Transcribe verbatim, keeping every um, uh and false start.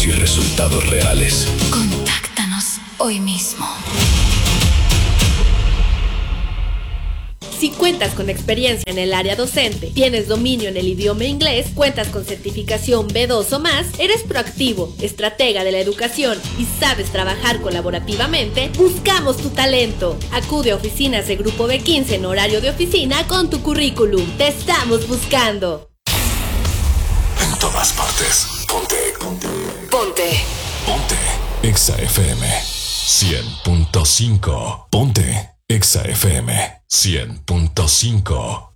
y resultados reales. Contáctanos hoy mismo. Si cuentas con experiencia en el área docente, tienes dominio en el idioma inglés, cuentas con certificación B dos o más, eres proactivo, estratega de la educación y sabes trabajar colaborativamente, buscamos tu talento. Acude a oficinas de Grupo B quince en horario de oficina con tu currículum. Te estamos buscando. En todas partes. Ponte. Ponte. Ponte. Ponte. Exa F M cien punto cinco. Ponte. Exa F M cien punto cinco.